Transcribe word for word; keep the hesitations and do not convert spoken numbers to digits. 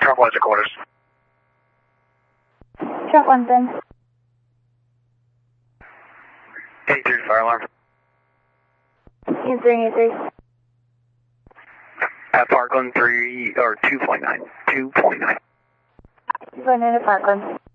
Trump West quarters. Trump London. eight three fire alarm. eight three eight three. At Parkland three or two point nine. two point nine. Going into Parkland.